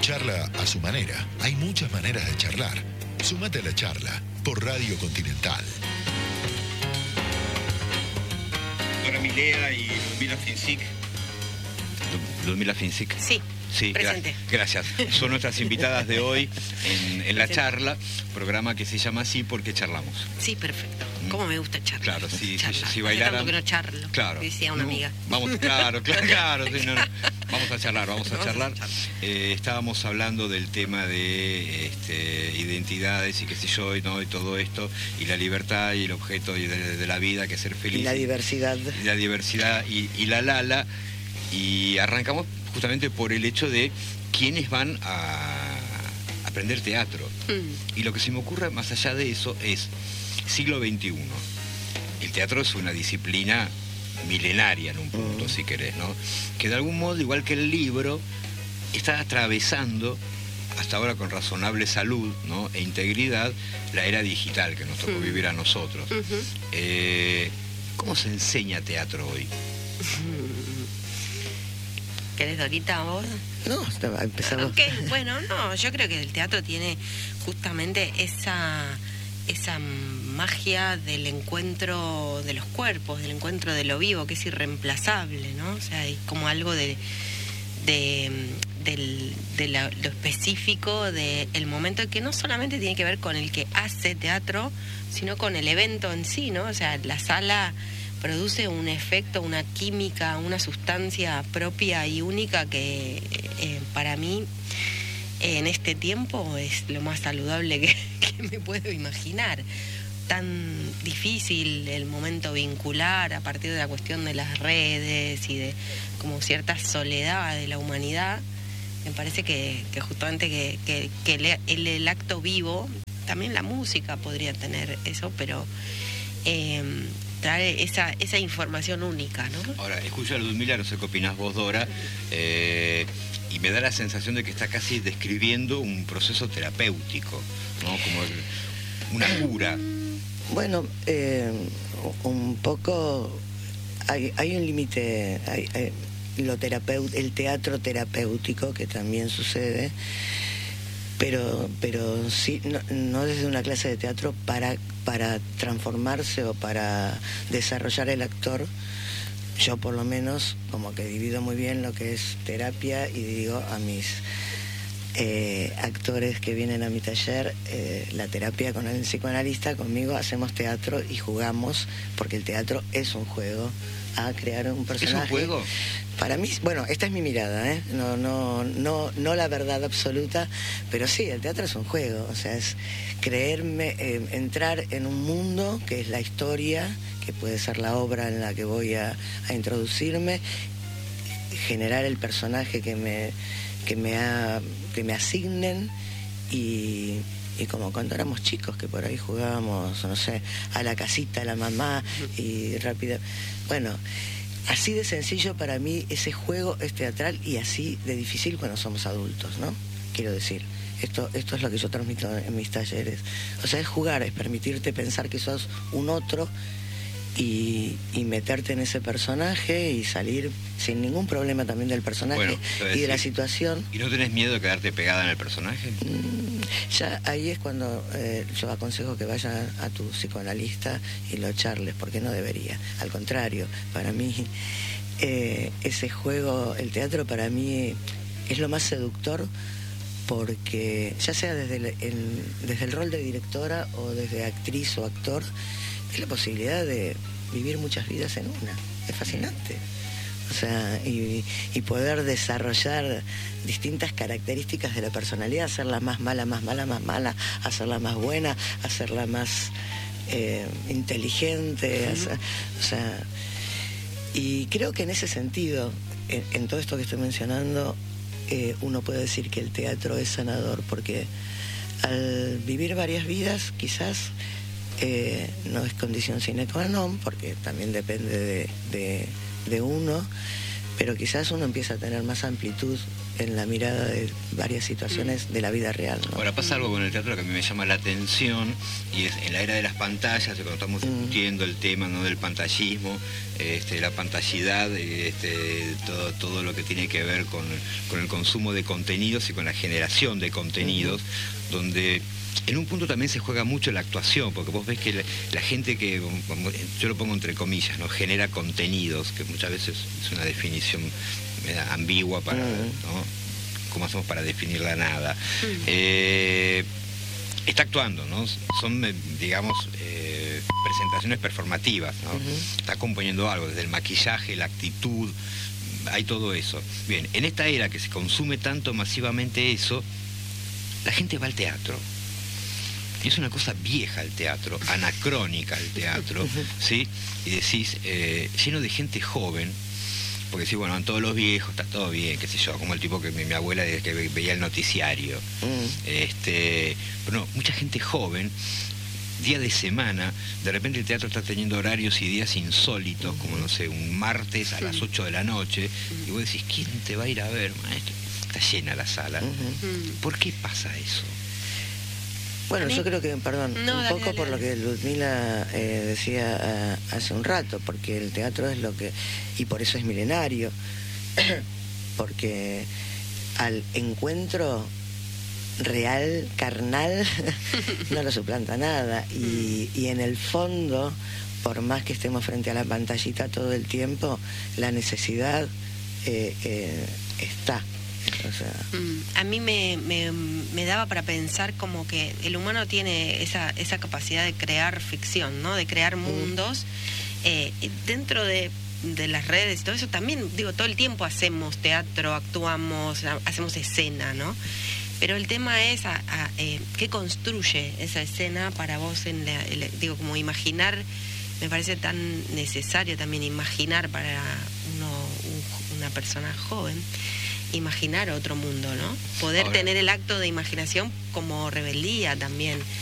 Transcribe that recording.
Charla a su manera. Hay muchas maneras de charlar. Súmate a la charla por Radio Continental. Dora Milea y Ludmila Finzik. Ludmila Finzik. Sí, presente. Gracias. Son nuestras invitadas de hoy en la charla, programa que se llama así porque charlamos. Sí, perfecto. ¿Cómo me gusta charlar? Claro, si Hace bailaran... tanto que no charlo, claro, decía una amiga. Vamos, claro, sí, no. Vamos a charlar. Estábamos hablando del tema de identidades y qué sé yo, ¿no? Y todo esto, y la libertad y el objeto de la vida, que es ser feliz. Y la diversidad. Y la diversidad y la Lala. Y arrancamos justamente por el hecho de quiénes van a aprender teatro. Y lo que se me ocurre más allá de eso es siglo XXI. El teatro es una disciplina milenaria en un punto, si querés, ¿no? Que de algún modo, igual que el libro, está atravesando, hasta ahora con razonable salud, ¿no? E integridad, la era digital que nos tocó vivir a nosotros. ¿Cómo se enseña teatro hoy? ¿Querés, Dorita, vos? No, empezamos. Ok, bueno, no, yo creo que el teatro tiene justamente esa magia del encuentro de los cuerpos, del encuentro de lo vivo, que es irreemplazable, ¿no? O sea, es como algo de lo específico del momento, que no solamente tiene que ver con el que hace teatro, sino con el evento en sí, ¿no? O sea, la sala produce un efecto, una química, una sustancia propia y única que para mí en este tiempo es lo más saludable que me puedo imaginar. Tan difícil el momento vincular a partir de la cuestión de las redes y de como cierta soledad de la humanidad. Me parece que justamente que el acto vivo, también la música podría tener eso, pero trae esa información única, ¿no? Ahora, escucho a Ludmila, no sé qué opinás vos, Dora, y me da la sensación de que está casi describiendo un proceso terapéutico, ¿no? Como una cura. Bueno, un poco hay un límite, el teatro terapéutico, que también sucede, pero sí, no desde una clase de teatro para transformarse o para desarrollar el actor. Yo por lo menos como que divido muy bien lo que es terapia y digo a mis actores que vienen a mi taller, la terapia con el psicoanalista, conmigo hacemos teatro y jugamos, porque el teatro es un juego a crear un personaje. ¿Es un juego? Para mí, bueno, esta es mi mirada, ¿eh? No la verdad absoluta, pero sí, el teatro es un juego, o sea, es creerme, entrar en un mundo que es la historia, que puede ser la obra en la que voy a introducirme, generar el personaje que me asignen y como cuando éramos chicos, que por ahí jugábamos, no sé, a la casita, a la mamá y rápido. Bueno, así de sencillo para mí ese juego es teatral y así de difícil cuando somos adultos, ¿no? Quiero decir, esto es lo que yo transmito en mis talleres. O sea, es jugar, es permitirte pensar que sos un otro y meterte en ese personaje y salir sin ningún problema también del personaje y de la situación. ¿Y no tenés miedo de quedarte pegada en el personaje? Ya ahí es cuando yo aconsejo que vayas a tu psicoanalista y lo charles, porque no debería. Al contrario, para mí ese juego, el teatro para mí es lo más seductor, porque ya sea desde el rol de directora o desde actriz o actor, es la posibilidad de vivir muchas vidas en una. Es fascinante. O sea, y poder desarrollar distintas características de la personalidad, hacerla más mala, hacerla más buena, hacerla más inteligente, o sea, y creo que en ese sentido, en todo esto que estoy mencionando, uno puede decir que el teatro es sanador, porque al vivir varias vidas, quizás no es condición sine qua non, porque también depende de uno, pero quizás uno empieza a tener más amplitud en la mirada de varias situaciones de la vida real, ¿no? Ahora pasa algo con el teatro que a mí me llama la atención, y es en la era de las pantallas, cuando estamos discutiendo el tema, ¿no?, del pantallismo, la pantallidad, todo lo que tiene que ver con el consumo de contenidos y con la generación de contenidos, donde en un punto también se juega mucho la actuación, porque vos ves que la gente que, yo lo pongo entre comillas, ¿no?, genera contenidos, que muchas veces es una definición ambigua para, ¿no?, ¿cómo hacemos para definir la nada? Está actuando, ¿no? Son, digamos, presentaciones performativas, ¿no? Está componiendo algo, desde el maquillaje, la actitud, hay todo eso. Bien, en esta era que se consume tanto masivamente eso, la gente va al teatro. Y es una cosa vieja el teatro, anacrónica el teatro, ¿sí? Y decís, lleno de gente joven, porque sí, bueno, en todos los viejos está todo bien, qué sé yo, como el tipo que mi abuela desde que veía el noticiario. Pero no, mucha gente joven, día de semana, de repente el teatro está teniendo horarios y días insólitos, como no sé, un martes a las 8 de la noche, y vos decís, ¿quién te va a ir a ver, maestro? Está llena la sala. ¿Por qué pasa eso? Bueno, yo creo que, perdón, No, un dale, poco por lo que Ludmila decía hace un rato, porque el teatro es lo que, y por eso es milenario, porque al encuentro real, carnal, no lo suplanta nada, y en el fondo, por más que estemos frente a la pantallita todo el tiempo, la necesidad está. O sea, a mí me daba para pensar como que el humano tiene esa capacidad de crear ficción, ¿no? De crear mundos. Dentro de las redes y todo eso también, digo, todo el tiempo hacemos teatro, actuamos, hacemos escena, ¿no? Pero el tema es ¿qué construye esa escena para vos? Digo, como imaginar, me parece tan necesario también imaginar para una persona joven, imaginar otro mundo, ¿no? Poder tener el acto de imaginación como rebeldía también.